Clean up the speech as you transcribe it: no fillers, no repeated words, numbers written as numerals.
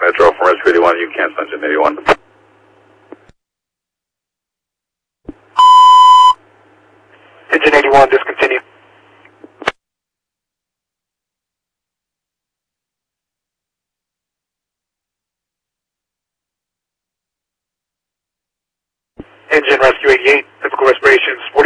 Metro from Rescue 81, you can cancel engine 81. Engine 81, discontinue. Engine Rescue 88, typical respiration,